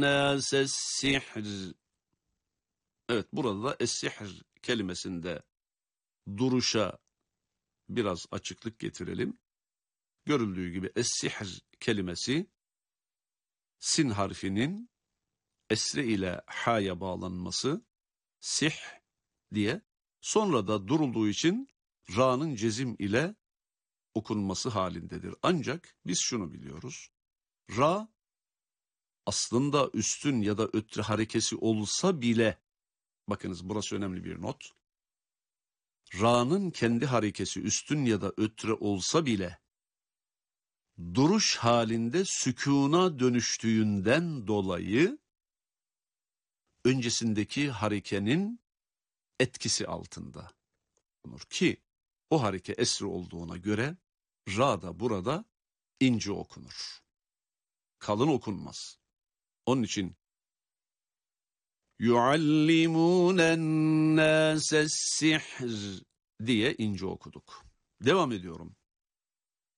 النَّاسَ السِّحْرِ. Evet, burada da es-sihr kelimesinde duruşa biraz açıklık getirelim. Görüldüğü gibi es-sihr kelimesi sin harfinin esre ile ha'ya bağlanması, sih diye, sonra da durulduğu için ra'nın cezim ile okunması halindedir. Ancak biz şunu biliyoruz. Ra aslında üstün ya da ötre harekesi olsa bile, bakınız burası önemli bir not. Ra'nın kendi harekesi üstün ya da ötre olsa bile duruş halinde sükûna dönüştüğünden dolayı öncesindeki harekenin etkisi altında olur ki o hareke esri olduğuna göre ra da burada ince okunur. Kalın okunmaz. Onun için yuallimûnen nâses sihr diye ince okuduk. Devam ediyorum.